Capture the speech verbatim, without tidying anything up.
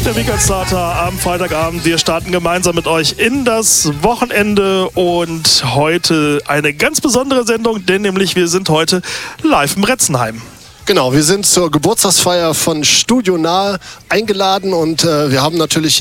Der Weekend Starter am Freitagabend. Wir starten gemeinsam mit euch in das Wochenende und heute eine ganz besondere Sendung, denn nämlich wir sind heute live im Retzenheim. Genau, wir sind zur Geburtstagsfeier von Studio Nahe eingeladen und äh, wir haben natürlich